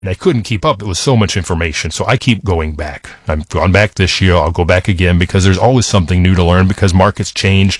and I couldn't keep up. It was so much information. So I keep going back. I've gone back this year. I'll go back again because there's always something new to learn because markets change.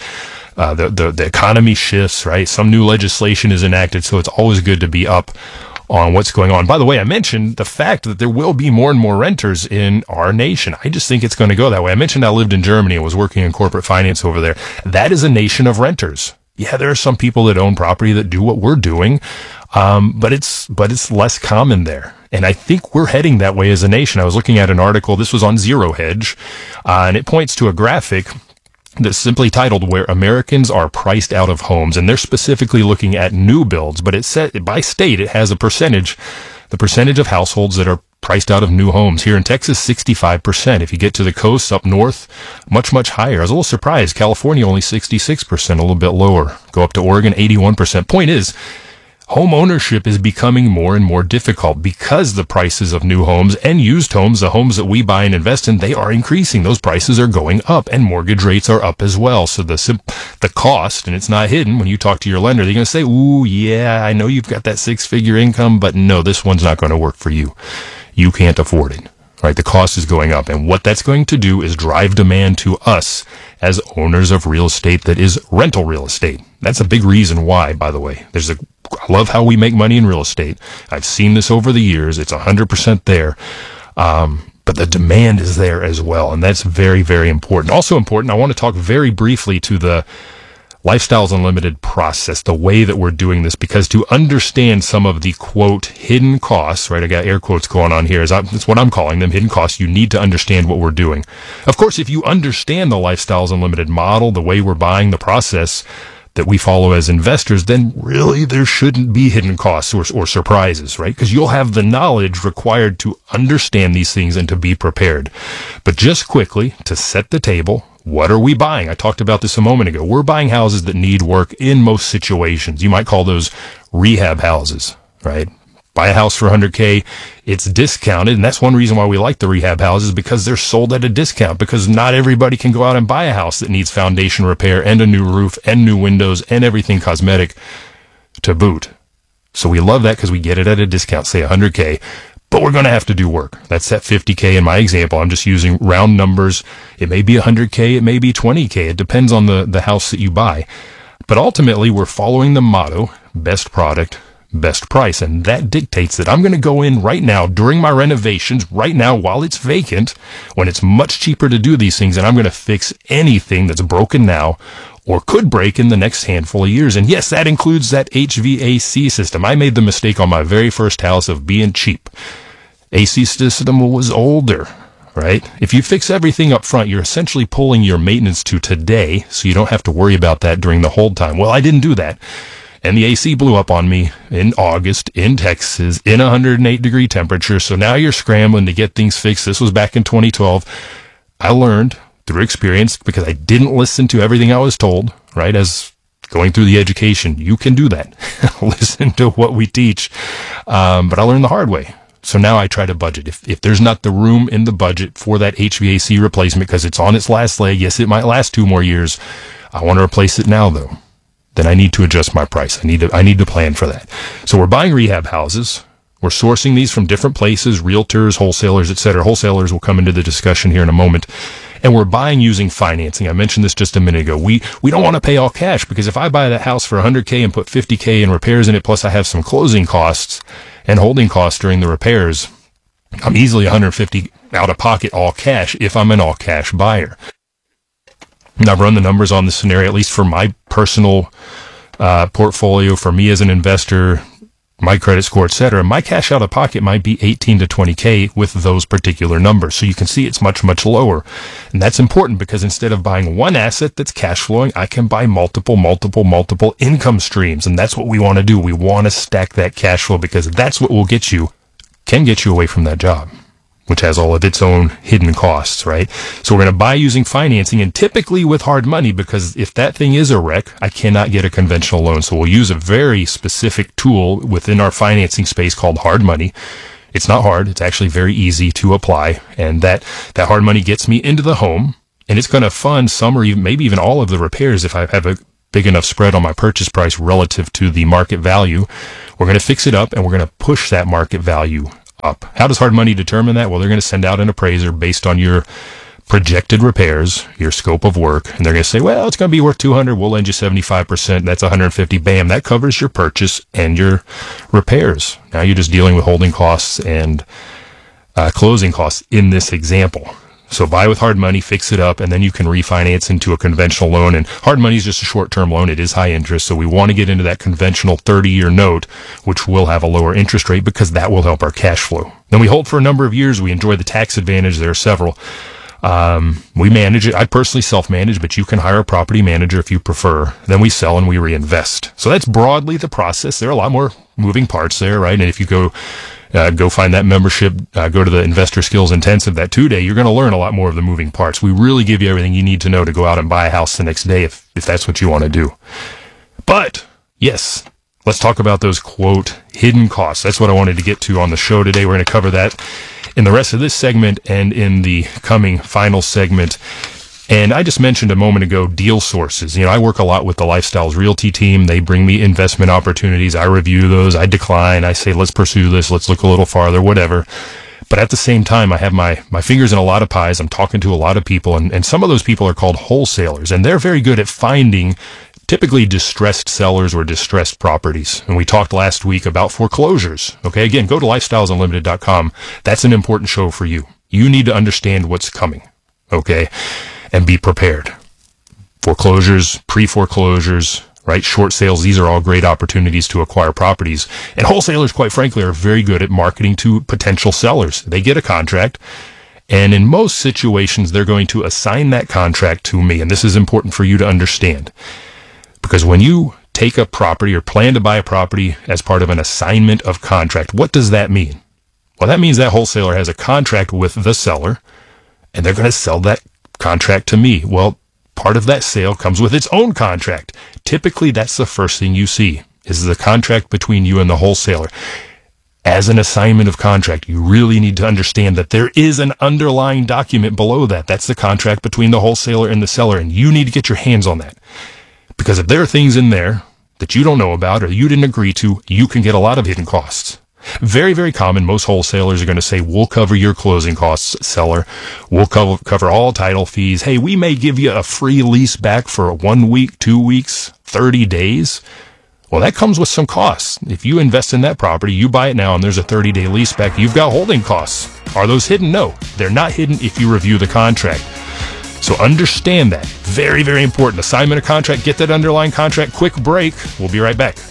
The economy shifts, right? Some new legislation is enacted. So it's always good to be up on what's going on. By the way, I mentioned the fact that there will be more and more renters in our nation. I just think it's going to go that way. I mentioned I lived in Germany and was working in corporate finance over there. That is a nation of renters. Yeah, there are some people that own property that do what we're doing, but it's less common there. And I think we're heading that way as a nation. I was looking at an article. This was on Zero Hedge, and it points to a graphic that's simply titled "Where Americans Are Priced Out of Homes," and they're specifically looking at new builds. But it said by state, it has a percentage, the percentage of households that are priced out of new homes. Here in Texas, 65%. If you get to the coast up north, much, much higher. I was a little surprised. California, only 66%, a little bit lower. Go up to Oregon, 81%. Point is, home ownership is becoming more and more difficult because the prices of new homes and used homes, the homes that we buy and invest in, they are increasing. Those prices are going up and mortgage rates are up as well. So the cost, and it's not hidden when you talk to your lender, they're going to say, ooh, yeah, I know you've got that 6-figure income, but no, this one's not going to work for you. You can't afford it, right? The cost is going up. And what that's going to do is drive demand to us as owners of real estate that is rental real estate. That's a big reason why, by the way. I love how we make money in real estate. I've seen this over the years. It's 100% there. But the demand is there as well. And that's very, very important. Also important, I want to talk very briefly to the Lifestyles Unlimited process, the way that we're doing this, because to understand some of the, quote, hidden costs, right, I got air quotes going on here, that's what I'm calling them, hidden costs, you need to understand what we're doing. Of course, if you understand the Lifestyles Unlimited model, the way we're buying, the process that we follow as investors, then really there shouldn't be hidden costs or surprises, right? Because you'll have the knowledge required to understand these things and to be prepared. But just quickly, to set the table, what are we buying? I talked about this a moment ago. We're buying houses that need work in most situations. You might call those rehab houses, right? Buy a house for $100K, it's discounted, and that's one reason why we like the rehab houses, because they're sold at a discount, because not everybody can go out and buy a house that needs foundation repair and a new roof and new windows and everything cosmetic to boot. So we love that because we get it at a discount, say $100K. But we're going to have to do work. That's at $50K in my example. I'm just using round numbers. It may be $100K, it may be $20K. It depends on the house that you buy. But ultimately, we're following the motto, best product, best price. And that dictates that I'm going to go in right now during my renovations, right now while it's vacant, when it's much cheaper to do these things, and I'm going to fix anything that's broken now or could break in the next handful of years. And yes, that includes that HVAC system. I made the mistake on my very first house of being cheap. AC system was older, right? If you fix everything up front, you're essentially pulling your maintenance to today, so you don't have to worry about that during the hold time. Well, I didn't do that. And the AC blew up on me in August in Texas in 108-degree temperature. So now you're scrambling to get things fixed. This was back in 2012. I learned through experience, because I didn't listen to everything I was told, right? As going through the education, you can do that. Listen to what we teach. But I learned the hard way. So now I try to budget. If there's not the room in the budget for that HVAC replacement because it's on its last leg, yes, it might last 2 more years. I want to replace it now, though. Then I need to adjust my price. I need to plan for that. So we're buying rehab houses. We're sourcing these from different places, realtors, wholesalers, etc. Wholesalers will come into the discussion here in a moment. And we're buying using financing. I mentioned this just a minute ago. We don't want to pay all cash, because if I buy that house for $100K and put $50K in repairs in it, plus I have some closing costs and holding costs during the repairs, I'm easily $150 out of pocket all cash if I'm an all cash buyer. And I've run the numbers on this scenario, at least for my personal portfolio, for me as an investor, my credit score, etc. My cash out of pocket might be 18 to 20K with those particular numbers. So you can see it's much, much lower. And that's important, because instead of buying one asset that's cash flowing, I can buy multiple income streams. And that's what we want to do. We want to stack that cash flow, because that's what can get you away from that job, which has all of its own hidden costs, right? So we're going to buy using financing, and typically with hard money, because if that thing is a wreck, I cannot get a conventional loan. So we'll use a very specific tool within our financing space called hard money. It's not hard. It's actually very easy to apply. And that hard money gets me into the home, and it's going to fund some or even, maybe even all of the repairs if I have a big enough spread on my purchase price relative to the market value. We're going to fix it up, and we're going to push that market value up. How does hard money determine that? Well, they're going to send out an appraiser based on your projected repairs, your scope of work, and they're going to say, well, it's going to be worth 200. We'll lend you 75%. That's 150. Bam, that covers your purchase and your repairs. Now you're just dealing with holding costs and closing costs in this example. So buy with hard money, fix it up, and then you can refinance into a conventional loan. And hard money is just a short-term loan. It is high interest. So we want to get into that conventional 30-year note, which will have a lower interest rate because that will help our cash flow. Then we hold for a number of years. We enjoy the tax advantage. There are several. We manage it. I personally self-manage, but you can hire a property manager if you prefer. Then we sell and we reinvest. So that's broadly the process. There are a lot more moving parts there, right? And if you go find that membership, go to the Investor Skills Intensive, that 2-day, you're going to learn a lot more of the moving parts. We really give you everything you need to know to go out and buy a house the next day if that's what you want to do. But yes, let's talk about those, quote, hidden costs. That's what I wanted to get to on the show today. We're going to cover that in the rest of this segment and in the coming final segment. And I just mentioned a moment ago, deal sources. You know, I work a lot with the Lifestyles Realty team. They bring me investment opportunities. I review those. I decline. I say, let's pursue this. Let's look a little farther, whatever. But at the same time, I have my fingers in a lot of pies. I'm talking to a lot of people, and some of those people are called wholesalers, and they're very good at finding typically distressed sellers or distressed properties. And we talked last week about foreclosures. Okay, again, go to lifestylesunlimited.com. That's an important show for you. You need to understand what's coming, okay, and be prepared. Foreclosures, pre-foreclosures, right, short sales, these are all great opportunities to acquire properties. And wholesalers, quite frankly, are very good at marketing to potential sellers. They get a contract, and in most situations, they're going to assign that contract to me. And this is important for you to understand. Because when you take a property or plan to buy a property as part of an assignment of contract, what does that mean? Well, that means that wholesaler has a contract with the seller, and they're going to sell that contract to me. Well, part of that sale comes with its own contract. Typically, that's the first thing you see, is the contract between you and the wholesaler. As an assignment of contract, you really need to understand that there is an underlying document below that. That's the contract between the wholesaler and the seller, and you need to get your hands on that. Because if there are things in there that you don't know about or you didn't agree to, you can get a lot of hidden costs. Very, very common. Most wholesalers are going to say, we'll cover your closing costs, seller. We'll cover all title fees. Hey, we may give you a free lease back for 1 week, 2 weeks, 30 days. Well, that comes with some costs. If you invest in that property, you buy it now, and there's a 30-day lease back, you've got holding costs. Are those hidden? No, they're not hidden if you review the contract. So understand that. Very, very important. Assignment of contract, get that underlying contract. Quick break. We'll be right back.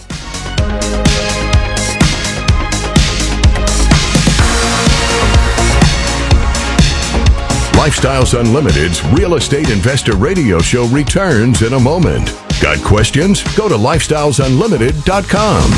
Lifestyles Unlimited's Real Estate Investor Radio Show returns in a moment. Got questions? Go to lifestylesunlimited.com.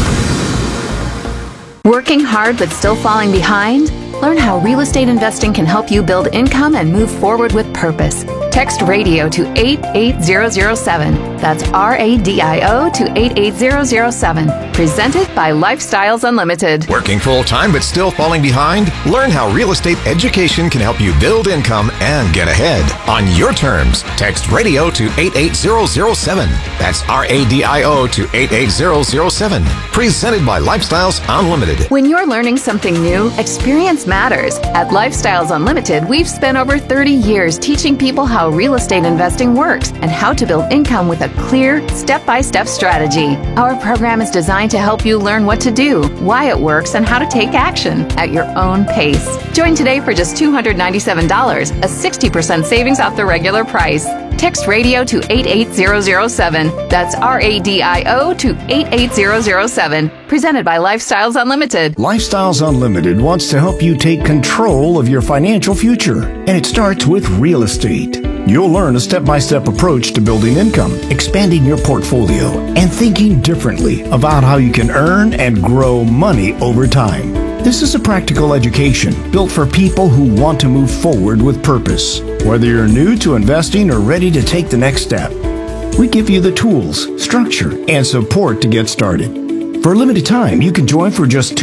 Working hard but still falling behind? Learn how real estate investing can help you build income and move forward with purpose. Text RADIO to 88007. That's RADIO to 88007. Presented by Lifestyles Unlimited. Working full-time but still falling behind? Learn how real estate education can help you build income and get ahead. On your terms, text RADIO to 88007. That's RADIO to 88007. Presented by Lifestyles Unlimited. When you're learning something new, experience matters. At Lifestyles Unlimited, we've spent over 30 years teaching people how real estate investing works and how to build income with a clear, step-by-step strategy. Our program is designed to help you learn what to do, why it works, and how to take action at your own pace. Join today for just $297, a 60% savings off the regular price. Text RADIO to 88007. That's RADIO to 88007. Presented by Lifestyles Unlimited. Lifestyles Unlimited wants to help you take control of your financial future, and it starts with real estate. You'll learn a step-by-step approach to building income, expanding your portfolio, and thinking differently about how you can earn and grow money over time. This is a practical education built for people who want to move forward with purpose. Whether you're new to investing or ready to take the next step, we give you the tools, structure, and support to get started. For a limited time, you can join for just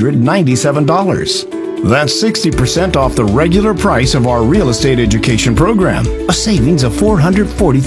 $297. That's 60% off the regular price of our real estate education program, a savings of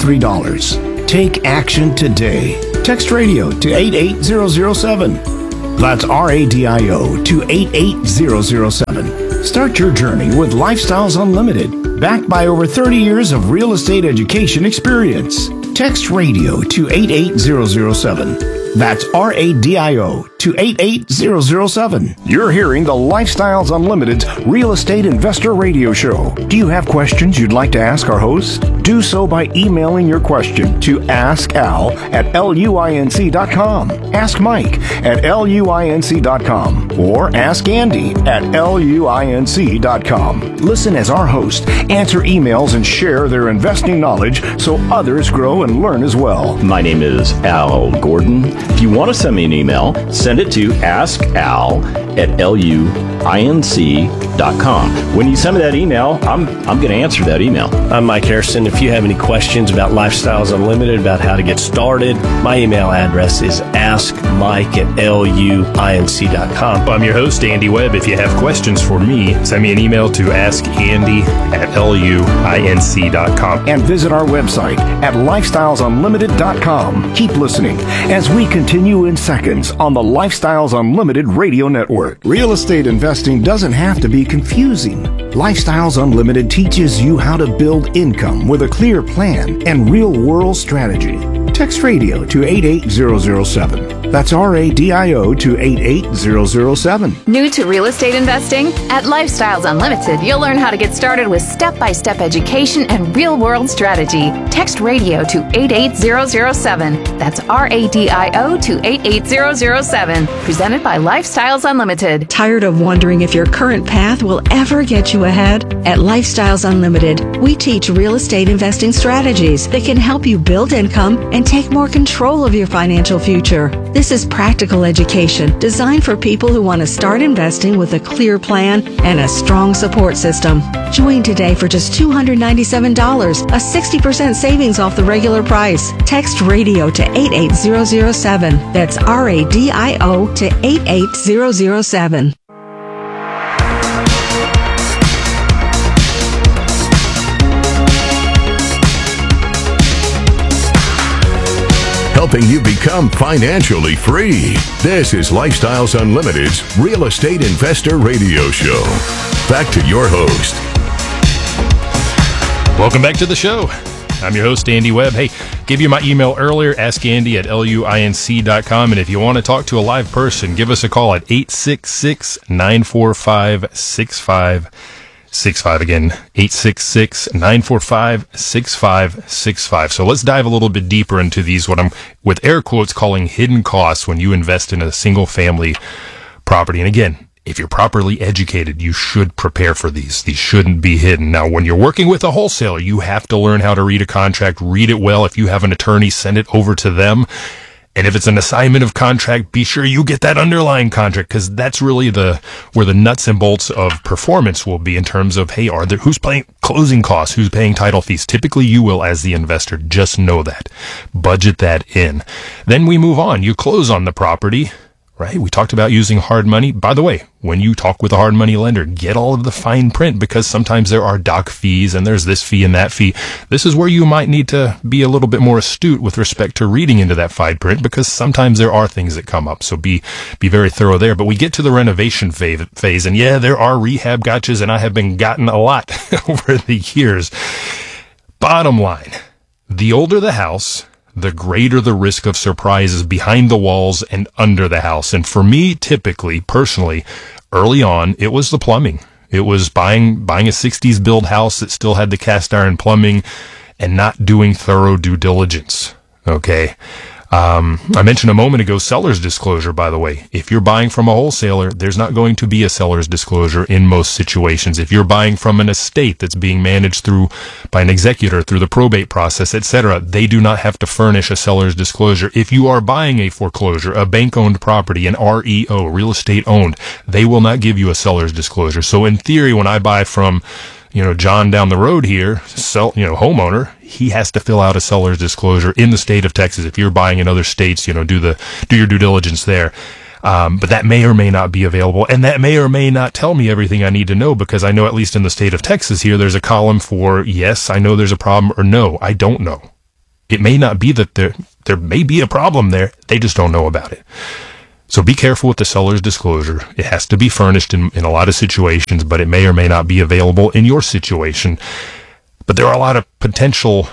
$443. Take action today. Text RADIO to 88007. That's RADIO to 88007. Start your journey with Lifestyles Unlimited, backed by over 30 years of real estate education experience. Text radio to 88007. That's RADIO to 88007. You're hearing the Lifestyles Unlimited's Real Estate Investor Radio Show. Do you have questions you'd like to ask our host? Do so by emailing your question to askal@luinc.com, Ask Mike at luinc.com, or Ask Andy at luinc.com. Listen as our hosts answer emails and share their investing knowledge so others grow and learn as well. My name is Al Gordon. If you want to send me an email, send it to askal@luinc.com. When you send me that email, I'm going to answer that email. I'm Mike Harrison. If you have any questions about Lifestyles Unlimited, about how to get started, my email address is askmike@luinc.com. I'm your host, Andy Webb. If you have questions for me, send me an email to askandy@luinc.com. And visit our website at lifestylesunlimited.com. Keep listening as we continue in seconds on the Lifestyles Unlimited Radio Network. Real estate investing doesn't have to be confusing. Lifestyles Unlimited teaches you how to build income with a clear plan and real-world strategy. Text radio to 88007. That's RADIO to 88007. New to real estate investing? At Lifestyles Unlimited, you'll learn how to get started with step-by-step education and real-world strategy. Text radio to 88007. That's RADIO to 88007. Presented by Lifestyles Unlimited. Tired of wondering if your current path will ever get you ahead? At Lifestyles Unlimited, we teach real estate investing strategies that can help you build income and take more control of your financial future. This is practical education designed for people who want to start investing with a clear plan and a strong support system. Join today for just $297, a 60% savings off the regular price. Text radio to 88007. That's RADIO to 88007. Helping you become financially free. This is Lifestyles Unlimited's Real Estate Investor Radio Show. Back to your host. Welcome back to the show. I'm your host, Andy Webb. Hey, gave you my email earlier, askandy@luinc.com. And if you want to talk to a live person, give us a call at 866-945-6565. Again, 866-945-6565. So let's dive a little bit deeper into these, what I'm with air quotes calling hidden costs when you invest in a single family property. And again, if you're properly educated, you should prepare for these. These shouldn't be hidden. Now, when you're working with a wholesaler, you have to learn how to read a contract, read it well. If you have an attorney, send it over to them. And if it's an assignment of contract, be sure you get that underlying contract, because that's really where the nuts and bolts of performance will be in terms of, hey, who's paying closing costs, who's paying title fees? Typically you will as the investor. Just know that. Budget that in. Then we move on. You close on the property, right? We talked about using hard money. By the way, when you talk with a hard money lender, get all of the fine print, because sometimes there are doc fees and there's this fee and that fee. This is where you might need to be a little bit more astute with respect to reading into that fine print, because sometimes there are things that come up. So be very thorough there. But we get to the renovation phase, and yeah, there are rehab gotchas, and I have been gotten a lot over the years. Bottom line, the older the house, the greater the risk of surprises behind the walls and under the house. And for me, typically, personally, early on, it was the plumbing. It was buying a 60s build house that still had the cast iron plumbing and not doing thorough due diligence. Okay. I mentioned a moment ago, seller's disclosure, by the way. If you're buying from a wholesaler, there's not going to be a seller's disclosure in most situations. If you're buying from an estate that's being managed by an executor through the probate process, etc., they do not have to furnish a seller's disclosure. If you are buying a foreclosure, a bank-owned property, an REO, real estate owned, they will not give you a seller's disclosure. So in theory, when I buy from John down the road here, homeowner, he has to fill out a seller's disclosure in the state of Texas. If you're buying in other states, do your due diligence there. But that may or may not be available, and that may or may not tell me everything I need to know, because I know at least in the state of Texas here, there's a column for yes, I know there's a problem, or no, I don't know. It may not be that there may be a problem there. They just don't know about it. So be careful with the seller's disclosure. It has to be furnished in a lot of situations, but it may or may not be available in your situation. But there are a lot of potential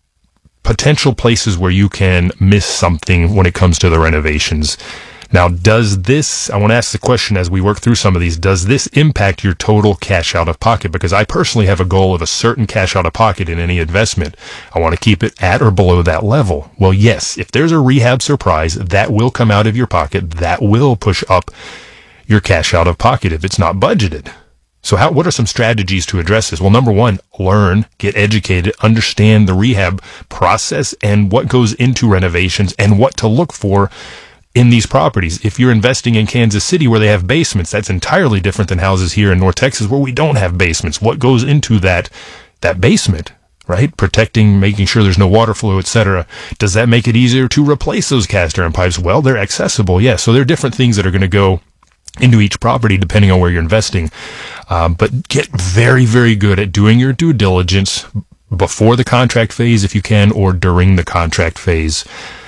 places where you can miss something when it comes to the renovations. Now, I want to ask the question as we work through some of these, does this impact your total cash out of pocket? Because I personally have a goal of a certain cash out of pocket in any investment. I want to keep it at or below that level. Well, yes, if there's a rehab surprise, that will come out of your pocket. That will push up your cash out of pocket if it's not budgeted. So what are some strategies to address this? Well, number one, learn, get educated, understand the rehab process and what goes into renovations and what to look for in these properties. If you're investing in Kansas City where they have basements, that's entirely different than houses here in North Texas where we don't have basements. What goes into that basement, right? Protecting, making sure there's no water flow, etc. Does that make it easier to replace those cast iron pipes? Well, they're accessible, yes. So there are different things that are going to go into each property depending on where you're investing. But get very, very good at doing your due diligence before the contract phase if you can, or during the contract phase.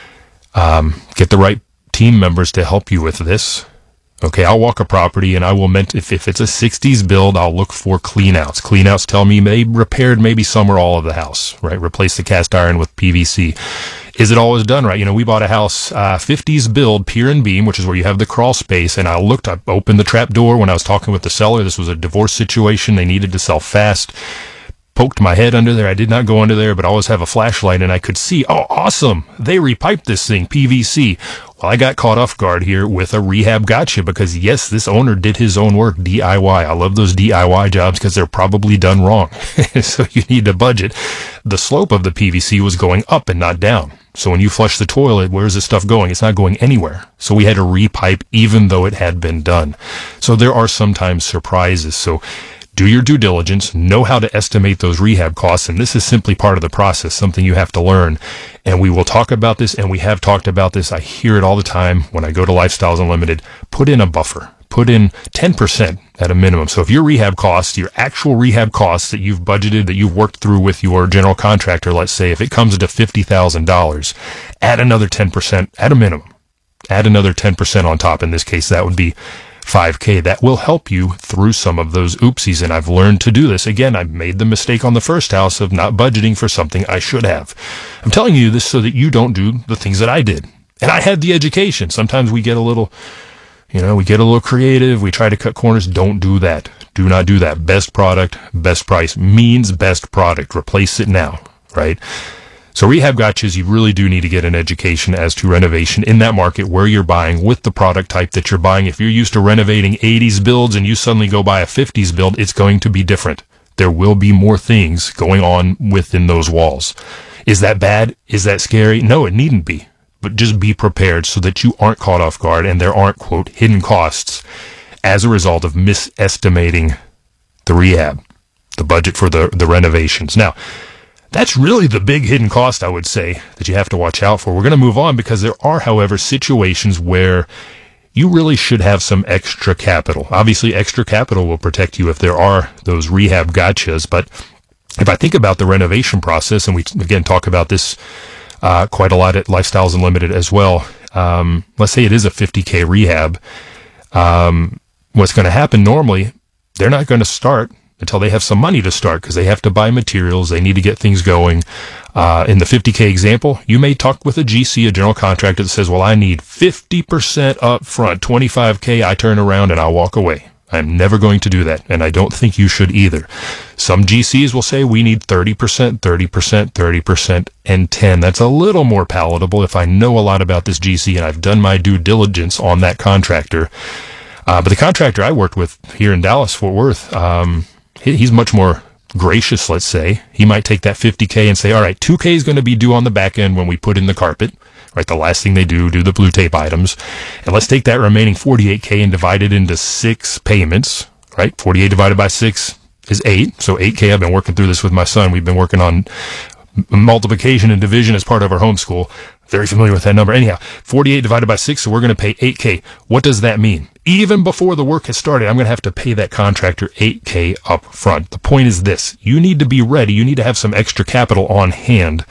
Get the right team members to help you with this. Okay, I'll walk a property and I will if it's a 60s build, I'll look for cleanouts. Cleanouts tell me they repaired maybe some or all of the house, right? Replace the cast iron with PVC. Is it always done right? We bought a house, 50s build, pier and beam, which is where you have the crawl space. And I opened the trap door when I was talking with the seller. This was a divorce situation. They needed to sell fast. Poked my head under there. I did not go under there, but I always have a flashlight and I could see, oh, awesome. They repiped this thing, PVC. Well, I got caught off guard here with a rehab gotcha because yes, this owner did his own work, DIY. I love those DIY jobs because they're probably done wrong. So you need to budget. The slope of the PVC was going up and not down. So when you flush the toilet, where's this stuff going? It's not going anywhere. So we had to repipe even though it had been done. So there are sometimes surprises. So do your due diligence, know how to estimate those rehab costs, and this is simply part of the process, something you have to learn. And we will talk about this, and we have talked about this. I hear it all the time when I go to Lifestyles Unlimited. Put in a buffer. Put in 10% at a minimum. So if your rehab costs, your actual rehab costs that you've budgeted, that you've worked through with your general contractor, let's say, if it comes to $50,000, add another 10% at a minimum. Add another 10% on top. In this case, that would be $5,000. That will help you through some of those oopsies. And I've learned to do this. Again, I made the mistake on the first house of not budgeting for something I should have. I'm telling you this so that you don't do the things that I did. And I had the education. Sometimes we get a little, creative. We try to cut corners. Don't do that. Do not do that. Best product, best price means best product. Replace it now, right? So rehab gotchas, you really do need to get an education as to renovation in that market where you're buying with the product type that you're buying. If you're used to renovating 80s builds and you suddenly go buy a 50s build, it's going to be different. There will be more things going on within those walls. Is that bad? Is that scary? No, it needn't be. But just be prepared so that you aren't caught off guard and there aren't, quote, hidden costs as a result of misestimating the rehab, the budget for the renovations. Now, that's really the big hidden cost, I would say, that you have to watch out for. We're going to move on because there are, however, situations where you really should have some extra capital. Obviously, extra capital will protect you if there are those rehab gotchas. But if I think about the renovation process, and we, again, talk about this quite a lot at Lifestyles Unlimited as well. Let's say it is a $50,000 rehab. What's going to happen normally, they're not going to start until they have some money to start because they have to buy materials. They need to get things going. In the $50,000 example, you may talk with a GC, a general contractor that says, well, I need 50% up front, $25,000. I turn around and I'll walk away. I'm never going to do that. And I don't think you should either. Some GCs will say we need 30%, 30%, 30%, and 10%. That's a little more palatable if I know a lot about this GC and I've done my due diligence on that contractor. But the contractor I worked with here in Dallas, Fort Worth, he's much more gracious, let's say. He might take that $50,000 and say, all right, $2,000 is going to be due on the back end when we put in the carpet, right? The last thing they do the blue tape items. And let's take that remaining $48,000 and divide it into 6 payments, right? 48 divided by 6 is 8. So $8,000. I've been working through this with my son. We've been working on multiplication and division as part of our homeschool. Very familiar with that number. Anyhow, 48 divided by 6, so we're going to pay $8,000. What does that mean? Even before the work has started, I'm going to have to pay that contractor $8,000 up front. The point is this. You need to be ready. You need to have some extra capital on hand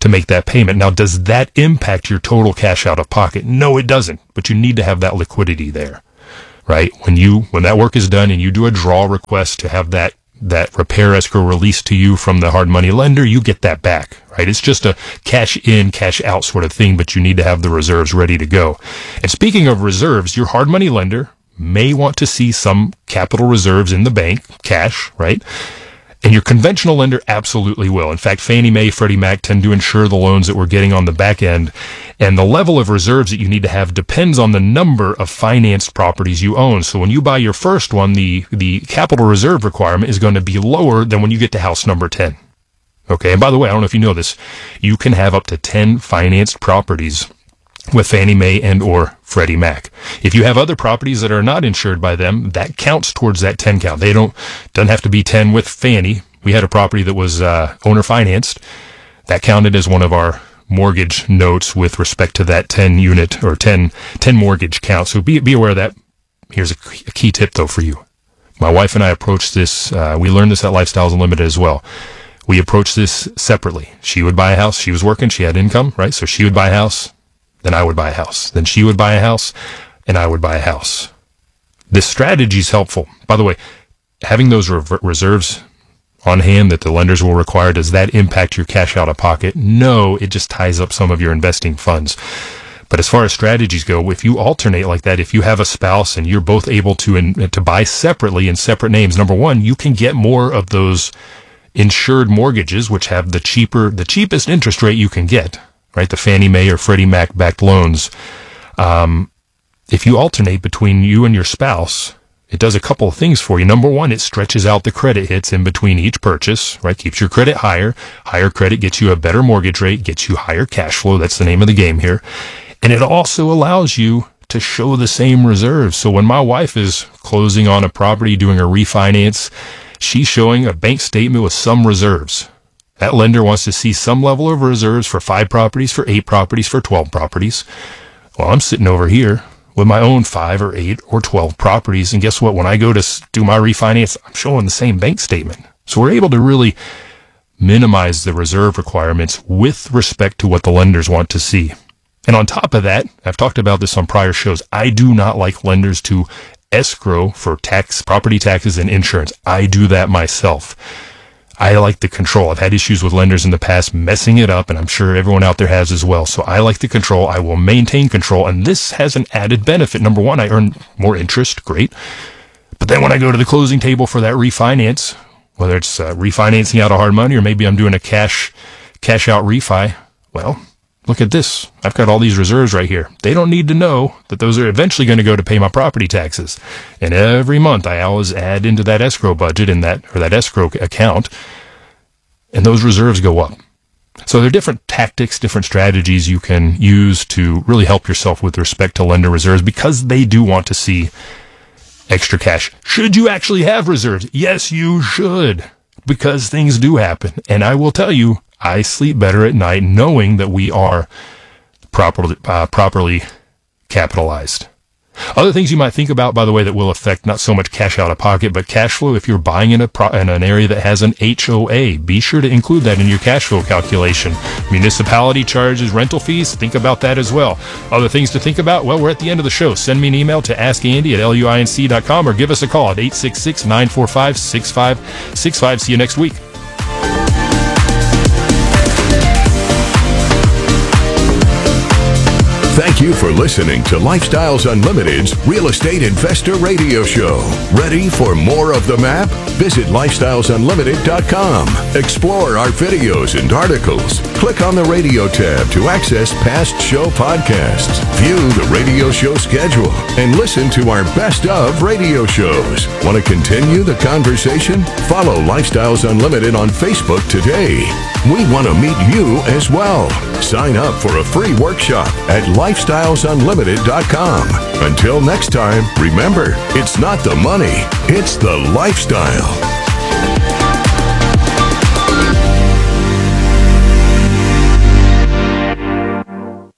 to make that payment. Now, does that impact your total cash out of pocket? No, it doesn't. But you need to have that liquidity there, right? When that work is done and you do a draw request to have that repair escrow released to you from the hard money lender, you get that back, right? It's just a cash in, cash out sort of thing, but you need to have the reserves ready to go. And speaking of reserves, your hard money lender may want to see some capital reserves in the bank, cash, right? And your conventional lender absolutely will. In fact, Fannie Mae, Freddie Mac tend to insure the loans that we're getting on the back end. And the level of reserves that you need to have depends on the number of financed properties you own. So when you buy your first one, the capital reserve requirement is going to be lower than when you get to house number 10. Okay, and by the way, I don't know if you know this, you can have up to 10 financed properties with Fannie Mae and or Freddie Mac. If you have other properties that are not insured by them, that counts towards that 10 count. Doesn't have to be 10 with Fannie. We had a property that was owner financed. That counted as one of our mortgage notes with respect to that 10 unit or 10 mortgage count. So be aware of that. Here's a key tip though for you. My wife and I approached this, we learned this at Lifestyles Unlimited as well. We approached this separately. She would buy a house. She was working. She had income, right? So she would buy a house. Then I would buy a house. Then she would buy a house, and I would buy a house. This strategy is helpful. By the way, having those reserves on hand that the lenders will require, does that impact your cash out of pocket? No, it just ties up some of your investing funds. But as far as strategies go, if you alternate like that, if you have a spouse and you're both able to buy separately in separate names, number one, you can get more of those insured mortgages, which have the cheapest interest rate you can get. Right, the Fannie Mae or Freddie Mac backed loans. If you alternate between you and your spouse, it does a couple of things for you. Number one, it stretches out the credit hits in between each purchase, right? Keeps your credit higher. Higher credit gets you a better mortgage rate, gets you higher cash flow. That's the name of the game here. And it also allows you to show the same reserves. So when my wife is closing on a property, doing a refinance, she's showing a bank statement with some reserves. That lender wants to see some level of reserves for 5 properties, for 8 properties, for 12 properties. Well, I'm sitting over here with my own 5 or 8 or 12 properties. And guess what? When I go to do my refinance, I'm showing the same bank statement. So we're able to really minimize the reserve requirements with respect to what the lenders want to see. And on top of that, I've talked about this on prior shows, I do not like lenders to escrow for property taxes and insurance. I do that myself. I like the control. I've had issues with lenders in the past messing it up, and I'm sure everyone out there has as well. So I like the control. I will maintain control, and this has an added benefit. Number one, I earn more interest. Great. But then when I go to the closing table for that refinance, whether it's refinancing out of hard money or maybe I'm doing a cash out refi, well, look at this. I've got all these reserves right here. They don't need to know that those are eventually going to go to pay my property taxes. And every month I always add into that escrow budget that escrow account, and those reserves go up. So there are different tactics, different strategies you can use to really help yourself with respect to lender reserves because they do want to see extra cash. Should you actually have reserves? Yes, you should, because things do happen. And I will tell you, I sleep better at night knowing that we are properly capitalized. Other things you might think about, by the way, that will affect not so much cash out of pocket, but cash flow. If you're buying in an area that has an HOA, be sure to include that in your cash flow calculation. Municipality charges, rental fees, think about that as well. Other things to think about, well, we're at the end of the show. Send me an email to askandy@luinc.com or give us a call at 866-945-6565. See you next week. Thank you for listening to Lifestyles Unlimited's Real Estate Investor Radio Show. Ready for more of the map? Visit lifestylesunlimited.com. Explore our videos and articles. Click on the radio tab to access past show podcasts. View the radio show schedule and listen to our best of radio shows. Want to continue the conversation? Follow Lifestyles Unlimited on Facebook today. We want to meet you as well. Sign up for a free workshop at lifestylesunlimited.com. Until next time, remember, it's not the money, it's the lifestyle.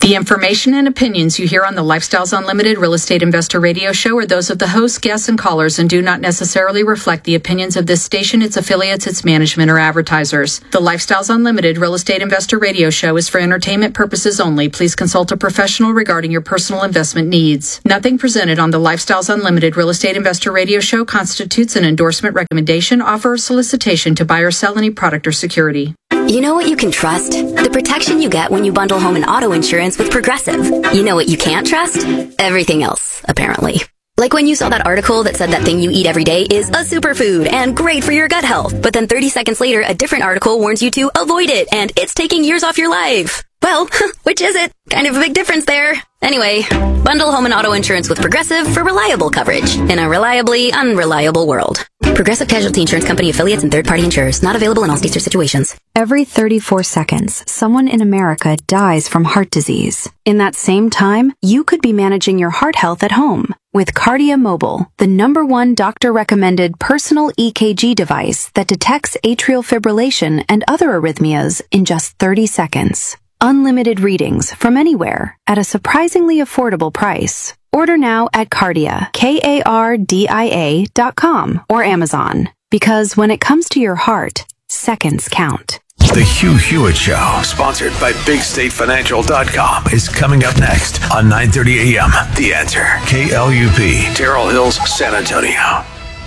The information and opinions you hear on the Lifestyles Unlimited Real Estate Investor Radio Show are those of the hosts, guests, and callers and do not necessarily reflect the opinions of this station, its affiliates, its management, or advertisers. The Lifestyles Unlimited Real Estate Investor Radio Show is for entertainment purposes only. Please consult a professional regarding your personal investment needs. Nothing presented on the Lifestyles Unlimited Real Estate Investor Radio Show constitutes an endorsement, recommendation, offer, or solicitation to buy or sell any product or security. You know what you can trust? The protection you get when you bundle home and auto insurance with Progressive. You know what you can't trust? Everything else, apparently. Like when you saw that article that said that thing you eat every day is a superfood and great for your gut health. But then 30 seconds later, a different article warns you to avoid it and it's taking years off your life. Well, which is it? Kind of a big difference there. Anyway, bundle home and auto insurance with Progressive for reliable coverage in a reliably unreliable world. Progressive Casualty Insurance Company affiliates and third-party insurers. Not available in all states or situations. Every 34 seconds, someone in America dies from heart disease. In that same time, you could be managing your heart health at home with Cardia Mobile, the #1 doctor-recommended personal EKG device that detects atrial fibrillation and other arrhythmias in just 30 seconds. Unlimited readings from anywhere at a surprisingly affordable price. Order now at Cardia, KARDIA.com or Amazon. Because when it comes to your heart, seconds count. The Hugh Hewitt Show, sponsored by BigStateFinancial.com, is coming up next on 9:30 a.m. The Answer, KLUP, Terrell Hills, San Antonio.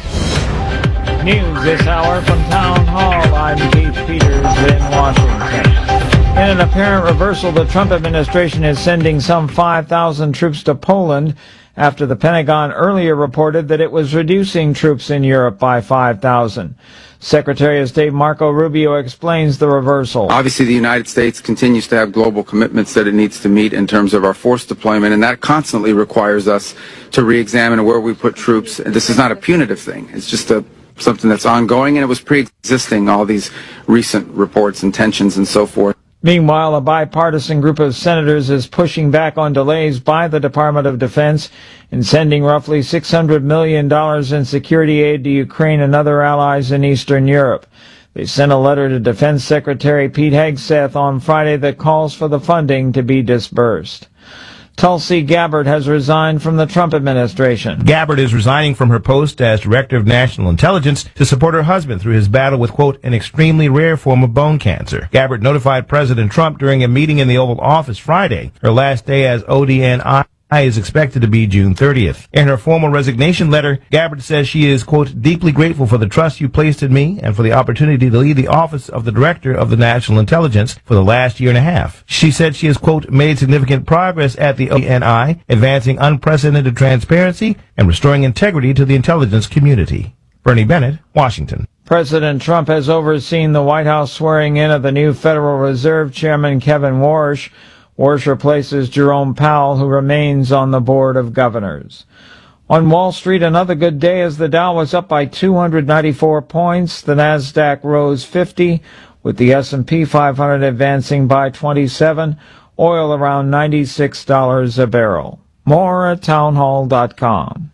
News this hour from Town Hall. I'm Keith Peters in Washington. In an apparent reversal, the Trump administration is sending some 5,000 troops to Poland after the Pentagon earlier reported that it was reducing troops in Europe by 5,000. Secretary of State Marco Rubio explains the reversal. Obviously, the United States continues to have global commitments that it needs to meet in terms of our force deployment, and that constantly requires us to re-examine where we put troops. This is not a punitive thing. It's just something that's ongoing, and it was pre-existing, all these recent reports and tensions and so forth. Meanwhile, a bipartisan group of senators is pushing back on delays by the Department of Defense in sending roughly $600 million in security aid to Ukraine and other allies in Eastern Europe. They sent a letter to Defense Secretary Pete Hegseth on Friday that calls for the funding to be disbursed. Tulsi Gabbard has resigned from the Trump administration. Gabbard is resigning from her post as Director of National Intelligence to support her husband through his battle with, quote, an extremely rare form of bone cancer. Gabbard notified President Trump during a meeting in the Oval Office Friday. Her last day as ODNI is expected to be June 30th. In her formal resignation letter, Gabbard says she is, quote, deeply grateful for the trust you placed in me and for the opportunity to lead the office of the Director of the National Intelligence for the last year and a half. She said she has, quote, made significant progress at the ODNI, advancing unprecedented transparency and restoring integrity to the intelligence community. Bernie Bennett, Washington. President Trump has overseen the White House swearing in of the new Federal Reserve Chairman Kevin Warsh. Warsh replaces Jerome Powell, who remains on the Board of Governors. On Wall Street, another good day as the Dow was up by 294 points. The Nasdaq rose 50, with the S&P 500 advancing by 27. Oil around $96 a barrel. More at townhall.com.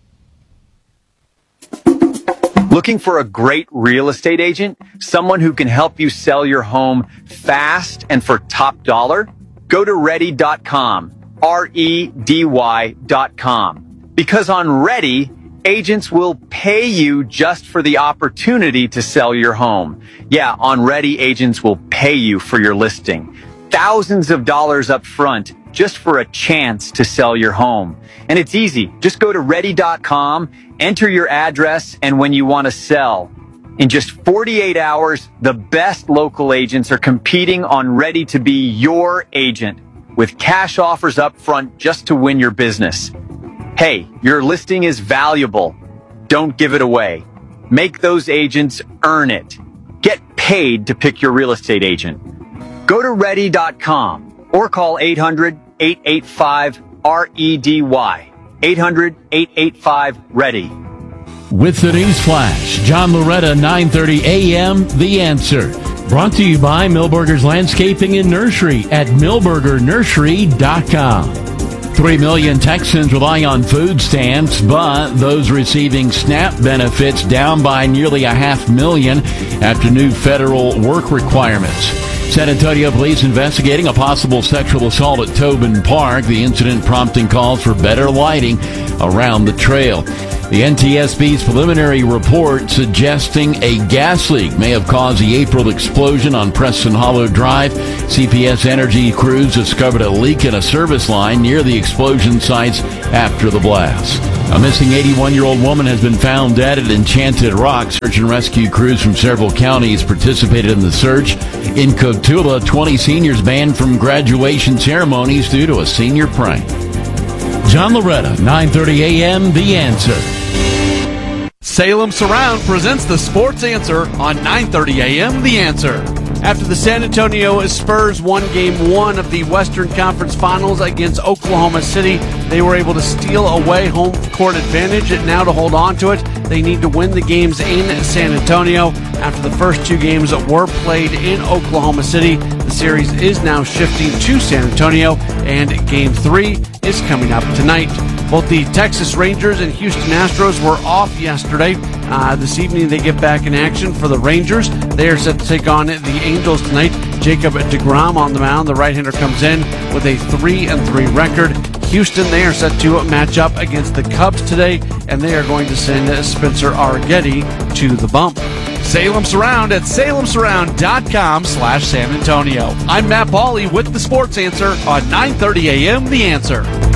Looking for a great real estate agent? Someone who can help you sell your home fast and for top dollar? Go to Ready.com, REDY.com. Because on Ready, agents will pay you just for the opportunity to sell your home. Yeah, on Ready, agents will pay you for your listing. Thousands of dollars up front just for a chance to sell your home. And it's easy. Just go to Ready.com, enter your address, and when you want to sell. In just 48 hours, the best local agents are competing on Ready to be your agent with cash offers up front just to win your business. Hey, your listing is valuable. Don't give it away. Make those agents earn it. Get paid to pick your real estate agent. Go to Ready.com or call 800-885-REDY. 800-885-READY. With the News Flash, John Loretta, 9:30 a.m., The Answer. Brought to you by Milberger's Landscaping and Nursery at milbergernursery.com. 3 million Texans rely on food stamps, but those receiving SNAP benefits down by nearly 500,000 after new federal work requirements. San Antonio police investigating a possible sexual assault at Tobin Park. The incident prompting calls for better lighting around the trail. The NTSB's preliminary report suggesting a gas leak may have caused the April explosion on Preston Hollow Drive. CPS Energy crews discovered a leak in a service line near the explosion sites after the blast. A missing 81-year-old woman has been found dead at Enchanted Rock. Search and rescue crews from several counties participated in the search. In Cotulla, 20 seniors banned from graduation ceremonies due to a senior prank. John Loretta, 9:30 a.m., The Answer. Salem Surround presents the Sports Answer on 9:30 a.m. The Answer. After the San Antonio Spurs won Game 1 of the Western Conference Finals against Oklahoma City, they were able to steal away home court advantage. And now to hold on to it, they need to win the games in San Antonio. After the first two games were played in Oklahoma City, the series is now shifting to San Antonio, and Game 3 is coming up tonight. Both the Texas Rangers and Houston Astros were off yesterday. This evening they get back in action for the Rangers. They are set to take on the Angels tonight. Jacob deGrom on the mound. The right-hander comes in with a 3-3 record. Houston, they are set to match up against the Cubs today, and they are going to send Spencer Arrighetti to the bump. Salem Surround at salemsurround.com/San Antonio. I'm Matt Pauley with the Sports Answer on 9:30 a.m. The Answer.